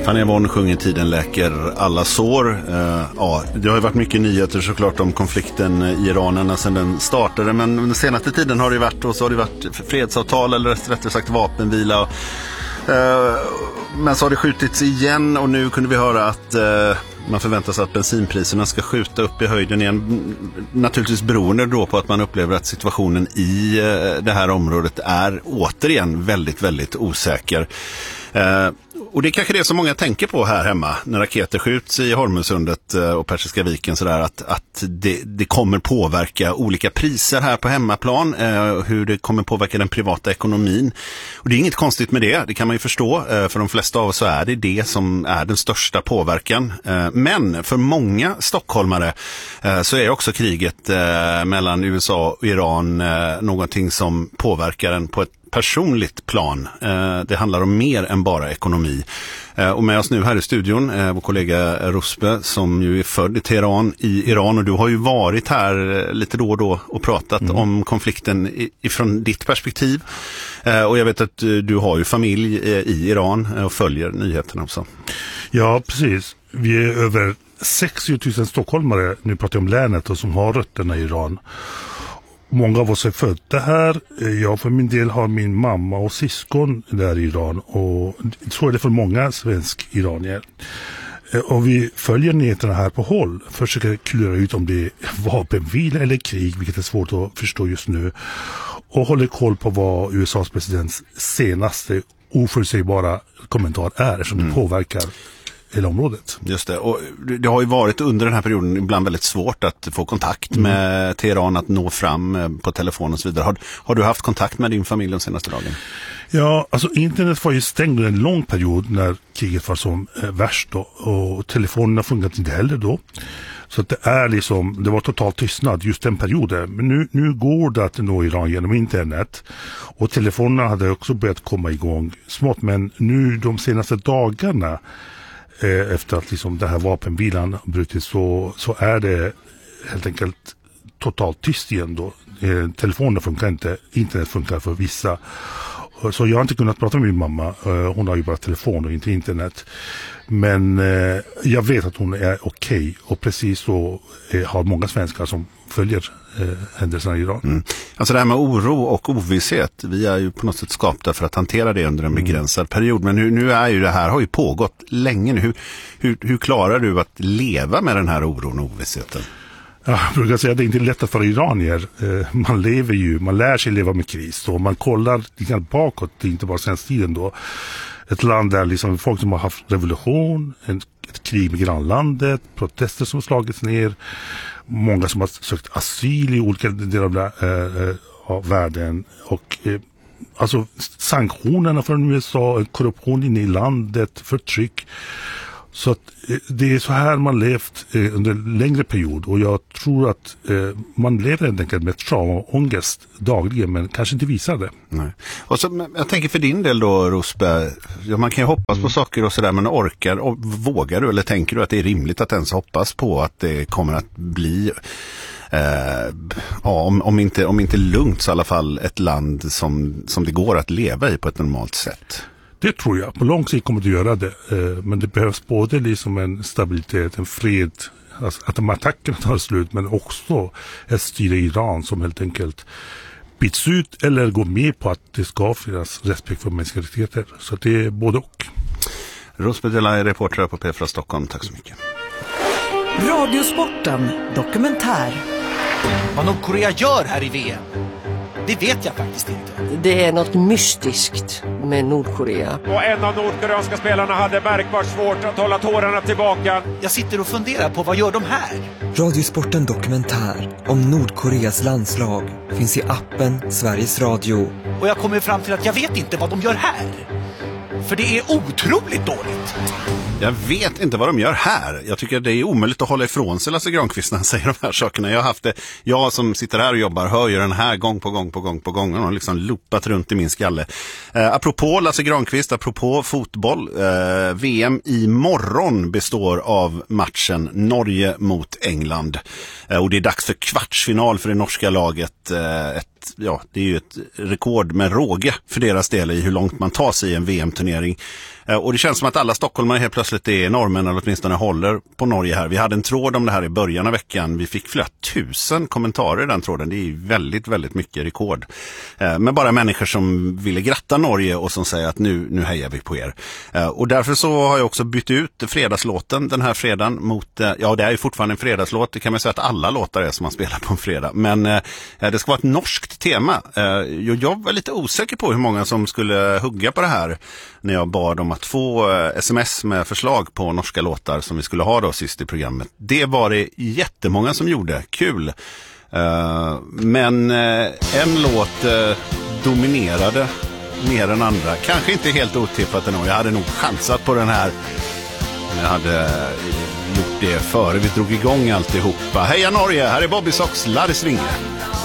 Fanny Yvonne sjunger Tiden läker alla sår. Ja, det har ju varit mycket nyheter såklart om konflikten i Iran sedan den startade, men den senaste tiden har det varit, och så har det varit fredsavtal eller rättare sagt vapenvila. Men så har det skjutits igen, och nu kunde vi höra att man förväntar sig att bensinpriserna ska skjuta upp i höjden igen. Naturligtvis beroende då på att man upplever att situationen i det här området är återigen väldigt, väldigt osäker. Och det är kanske det som många tänker på här hemma när raketer skjuts i Hormuzsundet och Persiska viken, sådär, att det kommer påverka olika priser här på hemmaplan, hur det kommer påverka den privata ekonomin. Och det är inget konstigt med det kan man ju förstå. För de flesta av oss så är det som är den största påverkan. Men för många stockholmare så är också kriget mellan USA och Iran någonting som påverkar en på ett personligt plan. Det handlar om mer än bara ekonomi. Och med oss nu här i studion vår kollega Ruspe, som ju är född i Teheran i Iran, och du har ju varit här lite då och då och pratat om konflikten ifrån ditt perspektiv. Och jag vet att du har ju familj i Iran och följer nyheterna också. Ja, precis. Vi är över 60 000 stockholmare, nu pratar jag om länet, och som har rötterna i Iran. Många av oss är födda här. Jag för min del har min mamma och syskon där i Iran, och jag tror det är för många svensk-iranier. Och vi följer nyheterna här på håll, försöker klura ut om det är vapenvila eller krig, vilket är svårt att förstå just nu, och håller koll på vad USAs presidents senaste oförutsägbara kommentar är, som det påverkar hela området. Just det, och det har ju varit under den här perioden ibland väldigt svårt att få kontakt med Teheran, att nå fram på telefon och så vidare. Har du haft kontakt med din familj den senaste dagen? Ja, alltså internet var ju stängt en lång period när kriget var som värst då, och telefonerna fungerade inte heller då. Så att det var totalt tystnad just den perioden. Men nu går det att nå Iran genom internet, och telefonerna hade också börjat komma igång smått, men nu de senaste dagarna efter att det här vapenvilan brutits, så är det helt enkelt totalt tyst igen då. Telefonen funkar inte, internet funkar för vissa. Så jag har inte kunnat prata med min mamma. Hon har ju bara telefon och inte internet. Men jag vet att hon är okej. Och precis så har många svenskar som följer händelserna i Iran. Alltså det här med oro och ovisshet, vi är ju på något sätt skapta för att hantera det under en begränsad period. Men nu är ju det här, har ju pågått länge nu. Hur klarar du att leva med den här oron och ovissheten? Jag brukar säga att det är inte lätt för iranier. Man lär sig leva med kris, och man kollar lite bakåt, det är inte bara senaste tiden då. Ett land där folk som har haft revolution, ett krig med grannlandet, protester som slagits ner, många som har sökt asyl i olika delar av världen, och alltså sanktionerna från USA, korruption inne i landet, förtryck. Så att det är så här man levt under en längre period, och jag tror att man lever helt enkelt med trauma och ångest dagligen, men kanske inte visar det. Nej. Och så, jag tänker för din del då, Ruspe, man kan ju hoppas på saker och sådär, men orkar och vågar du, eller tänker du att det är rimligt att ens hoppas på att det kommer att bli om inte lugnt, så i alla fall ett land som det går att leva i på ett normalt sätt? Det tror jag. På lång sikt kommer det göra det. Men det behövs både en stabilitet, en fred, alltså att de attackerna tar slut, men också ett styre i Iran som helt enkelt byts ut eller går med på att det ska finnas respekt för mänskliga rättigheter. Så det är både och. Ruspe Delay, reporter på P4 Stockholm. Tack så mycket. Radiosporten dokumentär. Vad Nordkorea gör här i VM, det vet jag faktiskt inte. Det är något mystiskt med Nordkorea. Och en av nordkoreanska spelarna hade märkbart svårt att hålla tårarna tillbaka. Jag sitter och funderar på, vad gör de här? Radiosporten dokumentär om Nordkoreas landslag finns i appen Sveriges Radio. Och jag kommer fram till att jag vet inte vad de gör här. För det är otroligt dåligt. Jag vet inte vad de gör här. Jag tycker det är omöjligt att hålla ifrån sig Lasse Granqvist när han säger de här sakerna. Jag som sitter här och jobbar hör ju den här gång på gång. Och har liksom loopat runt i min skalle. Apropå Lasse Granqvist, apropå fotboll. VM i morgon består av matchen Norge mot England. Och det är dags för kvartsfinal för det norska laget. Ett det är ju ett rekord med råge för deras del i hur långt man tar sig i en VM-turnering. Och det känns som att alla stockholmare helt plötsligt är norrmän eller åtminstone håller på Norge här. Vi hade en tråd om det här i början av veckan. Vi fick flera 1000 kommentarer i den tråden. Det är väldigt, väldigt mycket rekord. Men bara människor som ville gratta Norge och som säger att nu hejar vi på er. Och därför så har jag också bytt ut fredagslåten den här fredagen mot, det är ju fortfarande en fredagslåt. Det kan man säga att alla låtar är som man spelar på en fredag. Men det ska vara ett norskt tema. Jag var lite osäker på hur många som skulle hugga på det här när jag bad om att få sms med förslag på norska låtar som vi skulle ha då sist i programmet. Det var det jättemånga som gjorde. Kul! Men en låt dominerade mer än andra. Kanske inte helt otippat ändå. Jag hade nog chansat på den här. Jag hade gjort det före vi drog igång alltihopa. Heja Norge! Här är Bobby Sox, Larry Svinge.